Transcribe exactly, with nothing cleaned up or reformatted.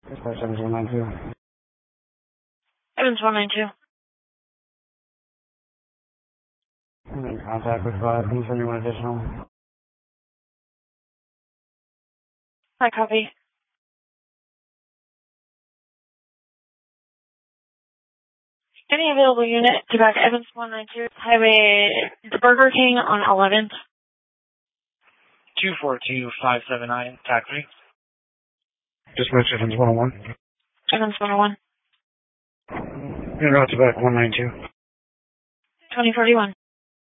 Dispatch Evans one nine two. Evans one nine two. I'm in contact with five. Can you send me one additional? I copy. Any available unit to back Evans one nine two, Highway, the Burger King on eleventh. two four two five seven nine, taxi. Dispatch Evans one oh one. Evans one oh one. In route to back one nine two. twenty forty-one.